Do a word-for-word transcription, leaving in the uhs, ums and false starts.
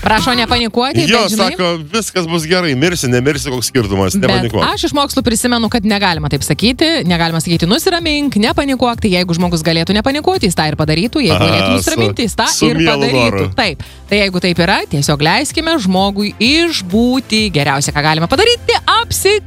Prašo nepanikuoti, Jo, bet, žinai, sako, viskas bus gerai, mirsi, nemirsi, koks skirtumas, bet nepanikuok. aš iš mokslų prisimenu, kad negalima taip sakyti, negalima sakyti nusiramink, nepanikuok, tai jeigu žmogus galėtų nepanikuoti, jis tą ir padarytų, jeigu Aha, galėtų nusiraminti, jis tą su ir mielu padarytų. noru. Taip, tai jeigu taip yra, tiesiog leiskime žmogui išbūti, geriausia, ką galime padaryti, apsik